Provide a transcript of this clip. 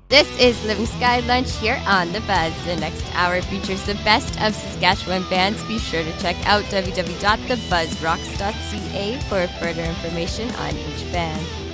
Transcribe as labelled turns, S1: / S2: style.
S1: This is Living Sky Lunch here on The Buzz. The next hour features the best of Saskatchewan bands. Be sure to check out www.thebuzzrocks.ca for further information on each band.